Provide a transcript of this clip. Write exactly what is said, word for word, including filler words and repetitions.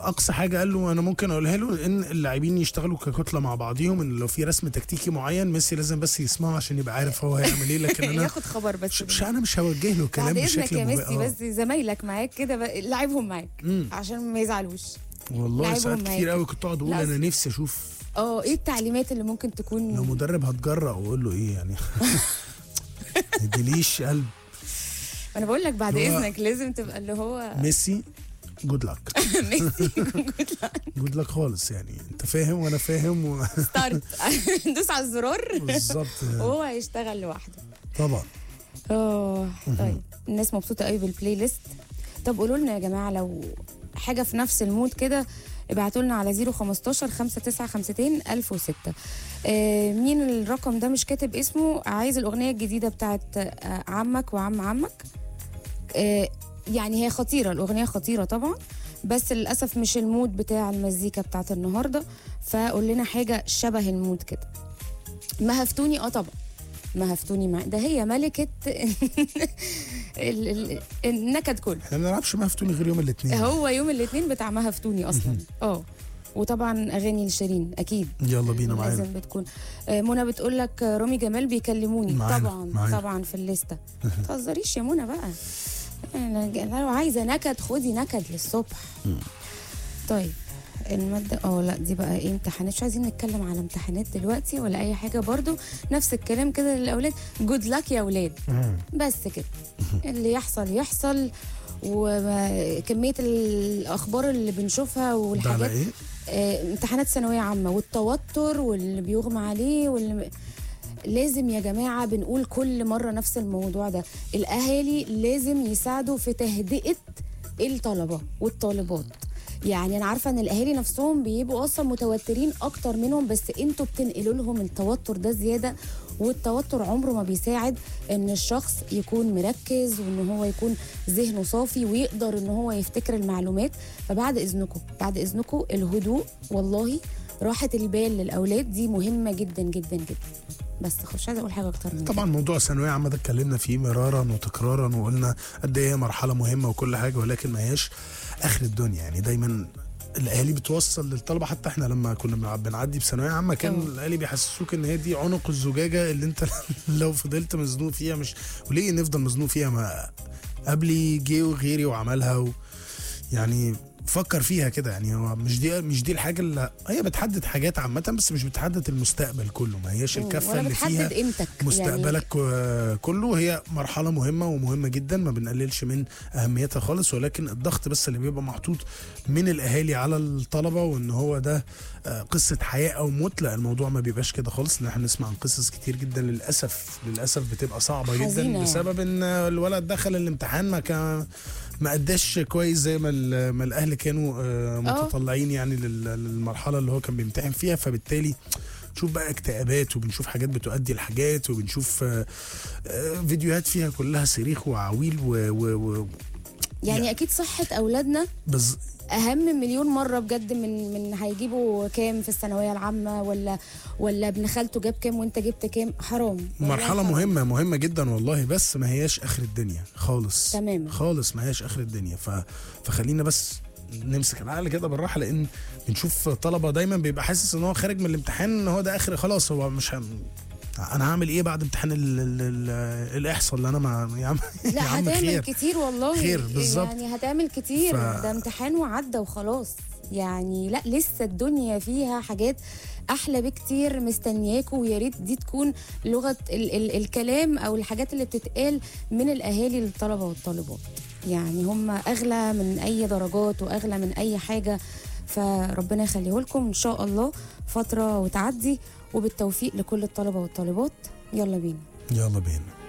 اقصى حاجه قال له انا ممكن اقولها له ان اللاعبين يشتغلوا ككتله مع بعضيهم، ان لو في رسم تكتيكي معين ميسي لازم بس يسمعه عشان يبقى عارف هو هيعمل ايه، لكن انا ياخد خبر بس. مش انا مش هوجه له كلام بعد اذنك بشكل يا ميسي مباشر. بس زمايلك معاك كده لعبهم معاك مم. عشان ما يزعلوش. والله ساعات كتير قوي كنت اقعد اقول انا نفسي اشوف اه ايه التعليمات اللي ممكن تكون لو مدرب هتجرأ واقول له ايه يعني. ما يجيليش قلب. انا بقول لك بعد اذنك لازم تبقى اللي هو ميسي جود لك. ميسي جود لك جود لك خالص يعني، انت فاهم وانا فاهم و... ستارت دوس على الزرار بالظبط وهو هيشتغل لوحده طبعا. اه طيب الناس مبسوطه قوي بالبلاي ليست. طب قولوا لنا يا جماعه لو حاجه في نفس المود كده، ابعتوا لنا على صفر خمستاشر خمسة تسعة خمستين ألف وستة. آه مين الرقم ده مش كاتب اسمه، عايز الاغنيه الجديده بتاعت آه عمك وعم عمك. آه يعني هي خطيره، الاغنيه خطيره طبعا، بس للاسف مش المود بتاع المزيكا بتاعت النهارده، فقول لنا حاجه شبه المود كده. ما هفتوني اه طبعا ما هفتوني مع ده، هي ملكه ال... ال... النكد كله. احنا ما بنلعبش ما هفتوني غير يوم الاثنين، هو يوم الاثنين بتاع ما هفتوني اصلا. اه وطبعا اغاني لشيرين اكيد يلا بينا معانا لازم بتكون. منى بتقول لك رامي جمال بيكلموني معانا. طبعا معانا. طبعا في الليسته. ما تهزريش يا منى بقى، انا لو عايزه نكد خدي نكد للصبح. طيب المادة اه لا دي بقى ايه امتحانات، مش عايزين نتكلم على امتحانات دلوقتي ولا اي حاجة، برضو نفس الكلام كده للأولاد، جود لك يا أولاد بس كده. اللي يحصل يحصل، وكمية الأخبار اللي بنشوفها والحاجات إيه؟ اه امتحانات ثانوية عامة والتوتر واللي بيغمى عليه واللي لازم يا جماعة بنقول كل مرة نفس الموضوع ده، الأهالي لازم يساعدوا في تهدئة الطلبة والطالبات. يعني انا عارفه ان الاهالي نفسهم بيبقوا اصلا متوترين اكتر منهم، بس انتوا بتنقلوا لهم التوتر ده زياده، والتوتر عمره ما بيساعد ان الشخص يكون مركز وان هو يكون ذهنه صافي ويقدر ان هو يفتكر المعلومات. فبعد اذنكم بعد اذنكم الهدوء، والله راحه البال للاولاد دي مهمه جدا جدا جدا. بس مش عايزه اقول حاجه اكتر من طبعا موضوع الثانويه عامه ده اتكلمنا فيه مرارا وتكرارا وقلنا قد ايه مرحله مهمه وكل حاجه، ولكن ما هياش اخر الدنيا. يعني دايما الاهالي بتوصل للطلبه، حتى احنا لما كنا بنعدي بثانويه عامه كان أوه. الاهالي بيحسسوك ان هي دي عنق الزجاجه اللي انت لو فضلت مزنوق فيها مش، وليه نفضل مزنوق فيها، ما قبلي جه وغيري وعملها و... يعني فكر فيها كده. يعني هو مش دي مش دي الحاجه اللي هي بتحدد حاجات عامه، بس مش بتحدد المستقبل كله، ما هياش الكفه اللي فيها قيمتك مستقبلك يعني. كله هي مرحله مهمه ومهمه جدا، ما بنقللش من اهميتها خالص، ولكن الضغط بس اللي بيبقى محطوط من الاهالي على الطلبه وان هو ده قصه حياه او موت، لا الموضوع ما بيبقاش كده خالص. ان احنا نسمع عن قصص كتير جدا للاسف للاسف بتبقى صعبه جدا بسبب ان الولد دخل الامتحان ما كان ما قداش كويس زي ما ما الاهل كانوا متطلعين يعني للمرحله اللي هو كان بيمتحن فيها، فبالتالي نشوف بقى اكتئابات وبنشوف حاجات بتؤدي لحاجات وبنشوف فيديوهات فيها كلها صريخ وعويل و, و, و يعني, يعني اكيد صحه اولادنا بز... اهم مليون مره بجد من من هيجيبوا كام في الثانويه العامه، ولا ولا ابن خالته جاب كام وانت جبت كام. حرام، مرحله حرام. مهمه مهمه جدا والله، بس ما هياش اخر الدنيا خالص تماما خالص، ما هياش اخر الدنيا. ف... فخلينا بس نمسك العقل كده بالراحه، لان بنشوف طلبه دايما بيبقى حاسس ان هو خارج من الامتحان ان هو ده اخر خلاص، هو مش هم... انا هعمل ايه بعد امتحان ال ال ال الاحصاء اللي انا ما يا عم لا يا عم هتعمل خير. كتير والله خير بالظبط، يعني هتعمل كتير ف... ده امتحان وعدى وخلاص يعني. لا لسه الدنيا فيها حاجات احلى بكتير مستنياكوا، ويا ريت دي تكون لغه ال ال الكلام او الحاجات اللي بتتقال من الاهالي للطلبه والطالبات. يعني هم اغلى من اي درجات واغلى من اي حاجه، فربنا يخليه لكم ان شاء الله فتره وتعدي، وبالتوفيق لكل الطلبه والطالبات. يلا بينا يلا بينا.